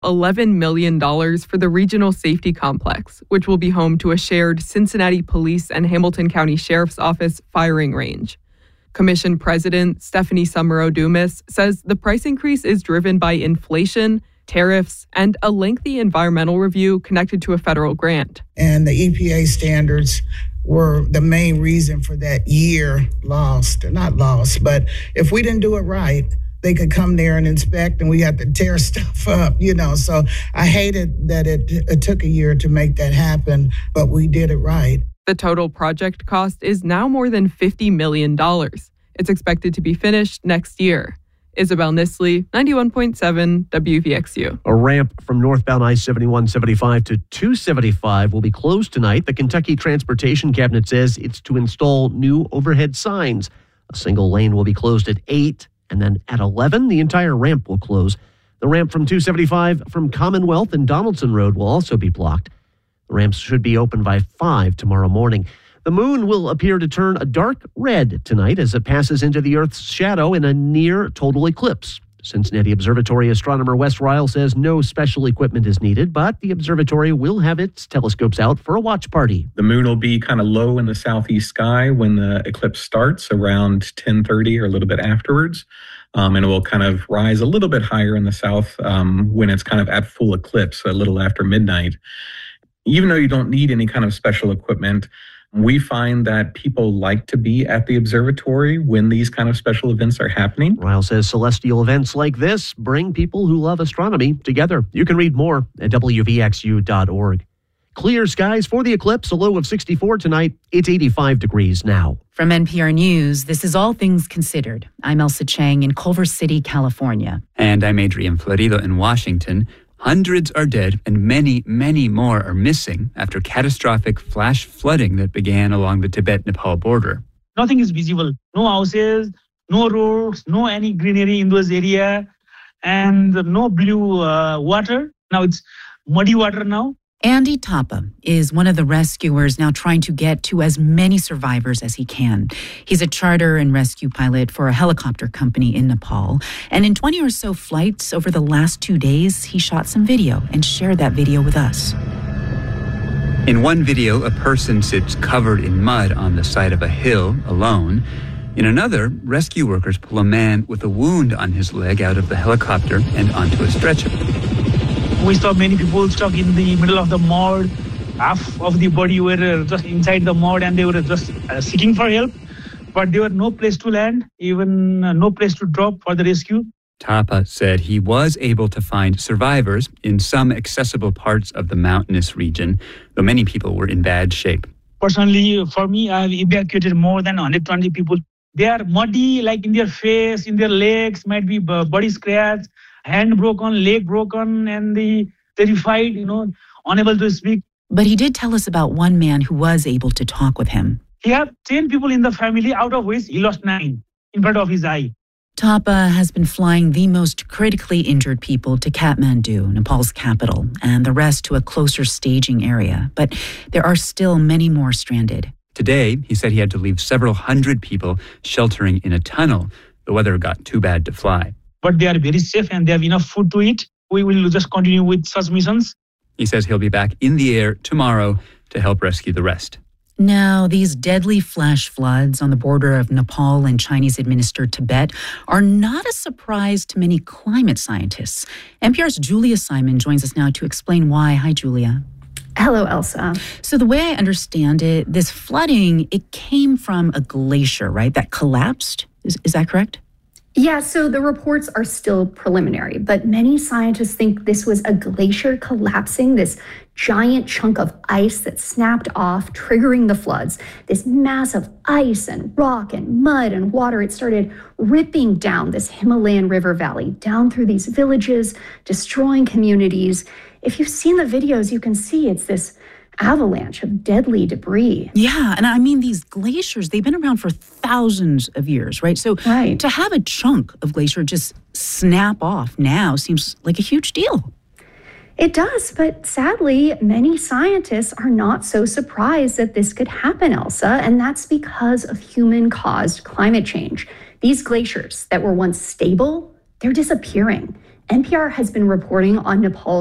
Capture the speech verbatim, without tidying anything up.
eleven million dollars for the Regional Safety Complex, which will be home to a shared Cincinnati Police and Hamilton County Sheriff's Office firing range. Commission President Stephanie Summerow-Dumas says the price increase is driven by inflation, tariffs, and a lengthy environmental review connected to a federal grant. And the E P A standards were the main reason for that year lost, not lost, but if we didn't do it right, they could come there and inspect and we had to tear stuff up, you know. So I hated that it, it took a year to make that happen, but we did it right. The total project cost is now more than fifty million dollars. It's expected to be finished next year. Isabel Nisley, ninety-one point seven W V X U. A ramp from northbound I seventy-one seventy-five to two seventy-five will be closed tonight. The Kentucky Transportation Cabinet says it's to install new overhead signs. A single lane will be closed at eight, and then at eleven, the entire ramp will close. The ramp from two seventy-five from Commonwealth and Donaldson Road will also be blocked. The ramps should be open by five tomorrow morning. The moon will appear to turn a dark red tonight as it passes into the Earth's shadow in a near total eclipse. Cincinnati Observatory astronomer Wes Ryle says no special equipment is needed, but the observatory will have its telescopes out for a watch party. The moon will be kind of low in the southeast sky when the eclipse starts around ten thirty or a little bit afterwards. Um, and it will kind of rise a little bit higher in the south um, when it's kind of at full eclipse, a little after midnight. Even though you don't need any kind of special equipment, we find that people like to be at the observatory when these kind of special events are happening. Ryle says celestial events like this bring people who love astronomy together. You can read more at W V X U dot org. Clear skies for the eclipse, a low of sixty-four tonight. It's eighty-five degrees now. From N P R News, this is All Things Considered. I'm Elsa Chang in Culver City, California. And I'm Adrian Florido in Washington. Hundreds are dead and many, many more are missing after catastrophic flash flooding that began along the Tibet-Nepal border. Nothing is visible. No houses, no roads, no any greenery in those areas, and no blue uh, water. Now it's muddy water now. Andy Thapa is one of the rescuers now trying to get to as many survivors as he can. He's a charter and rescue pilot for a helicopter company in Nepal. And in twenty or so flights over the last two days, he shot some video and shared that video with us. In one video, a person sits covered in mud on the side of a hill alone. In another, rescue workers pull a man with a wound on his leg out of the helicopter and onto a stretcher. We saw many people stuck in the middle of the mud. Half of the body were just inside the mud and they were just uh, seeking for help. But there was no place to land, even uh, no place to drop for the rescue. Thapa said he was able to find survivors in some accessible parts of the mountainous region, though many people were in bad shape. Personally, for me, I have evacuated more than one hundred twenty people. They are muddy, like in their face, in their legs, might be body scratch. Hand broken, leg broken, and the terrified, you know, unable to speak. But he did tell us about one man who was able to talk with him. He had ten people in the family, out of which he lost nine in front of his eye. Thapa has been flying the most critically injured people to Kathmandu, Nepal's capital, and the rest to a closer staging area. But there are still many more stranded. Today, he said he had to leave several hundred people sheltering in a tunnel. The weather got too bad to fly. But they are very safe and they have enough food to eat. We will just continue with such missions. He says he'll be back in the air tomorrow to help rescue the rest. Now, these deadly flash floods on the border of Nepal and Chinese-administered Tibet are not a surprise to many climate scientists. N P R's Julia Simon joins us now to explain why. Hi, Julia. Hello, Elsa. So the way I understand it, this flooding, it came from a glacier, right, that collapsed? Is, is that correct? Yeah, so the reports are still preliminary, but many scientists think this was a glacier collapsing, this giant chunk of ice that snapped off, triggering the floods. This mass of ice and rock and mud and water, it started ripping down this Himalayan river valley, down through these villages, destroying communities. If you've seen the videos, you can see it's this avalanche of deadly debris. Yeah, and I mean, these glaciers, they've been around for thousands of years, right? So right. to have a chunk of glacier just snap off now seems like a huge deal. It does, but sadly, many scientists are not so surprised that this could happen, Elsa, and that's because of human-caused climate change. These glaciers that were once stable, they're disappearing. N P R has been reporting on Nepal